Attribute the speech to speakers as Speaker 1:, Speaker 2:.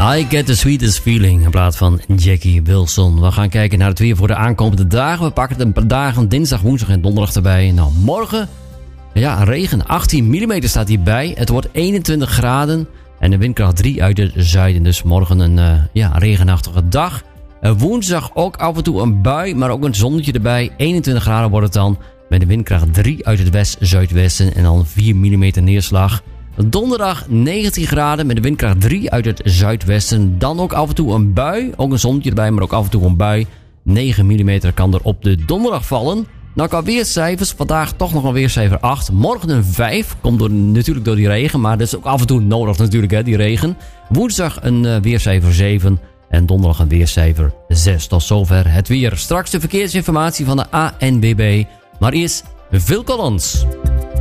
Speaker 1: I Get The Sweetest Feeling in plaats van Jackie Wilson. We gaan kijken naar het weer voor de aankomende dagen. We pakken een paar dagen, dinsdag, woensdag en donderdag erbij. Nou, morgen, ja, regen. 18 mm staat hierbij. Het wordt 21 graden en de windkracht 3 uit het zuiden. Dus morgen een regenachtige dag. Woensdag ook af en toe een bui, maar ook een zonnetje erbij. 21 graden wordt het dan. Met de windkracht 3 uit het west-zuidwesten en dan 4 mm neerslag. Donderdag 19 graden met de windkracht 3 uit het zuidwesten. Dan ook af en toe een bui. Ook een zonnetje erbij, maar ook af en toe een bui. 9 mm kan er op de donderdag vallen. Nou, qua weercijfers. Vandaag toch nog een weercijfer 8. Morgen een 5. Komt natuurlijk door die regen. Maar dat is ook af en toe nodig natuurlijk, hè, die regen. Woensdag een weercijfer 7. En donderdag een weercijfer 6. Tot zover het weer. Straks de verkeersinformatie van de ANWB. Maar eerst Phil Collins.